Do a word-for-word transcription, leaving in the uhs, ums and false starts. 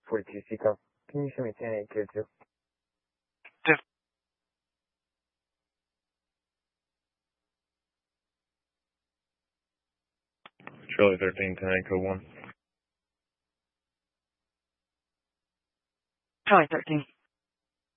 forty-two Seagull. Can you show me ten eight two two? Charlie thirteen, ten eight, code one. Charlie thirteen.